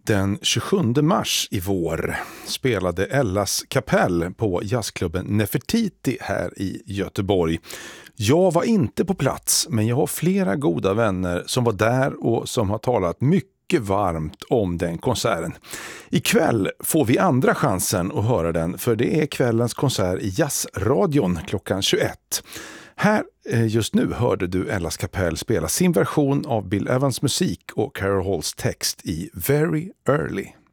Den 27 mars i vår spelade Ellas Kapell på jazzklubben Nefertiti här i Göteborg. Jag var inte på plats, men jag har flera goda vänner som var där och som har talat mycket varmt om den konserten. Ikväll får vi andra chansen att höra den, för det är kvällens konsert i Jazzradion klockan 21. Här just nu hörde du Ellas Kapell spela sin version av Bill Evans musik och Carol Halls text i Very Early.